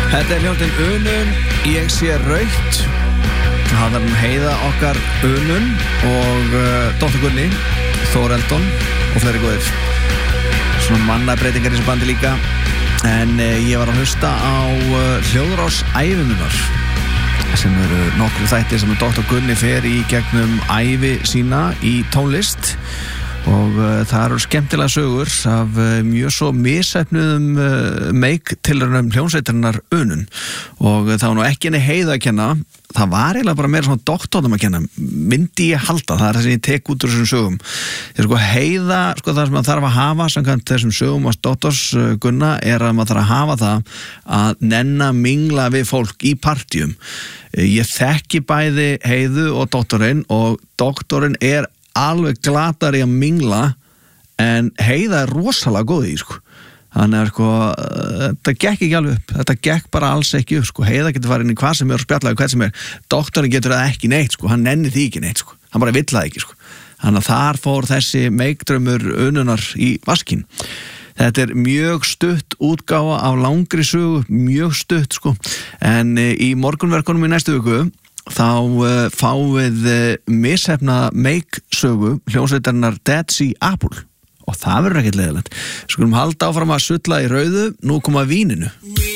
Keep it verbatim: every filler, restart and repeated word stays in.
Þetta er hljómsveitin Unun, ég sé rautt. Það er Heiða okkar Unun og uh, Dóttir Gunni, Þór Eldon og fleiri góðir. Svona mannabreitingar í þessu bandi líka. En uh, ég var að hlusta á uh, Hljóðrás æviminnar, sem eru nokkru þættir sem Dóttir Gunni fer í gegnum ævi sína í tónlist. Og uh, það eru skemmtilega sögur af uh, mjög svo misheppnuðum uh, meik-tilraunum hljómsveitarinnar Unun. Og uh, það var nú ekki henni Heiða að kenna, það var eiginlega bara meira svona doktornum að kenna, myndi ég halda, það er það sem ég tek út úr þessum sögum. Þegar sko Heiða, sko það sem maður þarf að hafa samkvæmt þessum sögum á doktors uh, Gunna er að maður þarf að hafa það að nenna mingla við fólk í partíum. Uh, ég þekki bæði Heiðu og doktorinn og doktorinn er alveg glatar í að mingla en Heiða er rosalega góð í sko. Þannig að sko þetta gekk ekki alveg upp, þetta gekk bara alls ekki upp sko. Heiða getur farið inn í hvað sem er og spjallaði hvað sem er, doktorinn getur það ekki neitt sko, hann nennir því ekki neitt sko, hann bara vill það ekki sko. Þannig að þar fór þessi meikdraumur Ununar í vaskinn. Þetta er mjög stutt útgáfa af langri sögu, mjög stutt sko, en í morgunverkunum í næstu viku þá uh, fáum við uh, mishefna meik-sögu hljómsveitarinnar Dead Sea Apple og það verður ekkert leiðilegt. Skulum halda áfram að sulla í rauðu, nú koma víninu.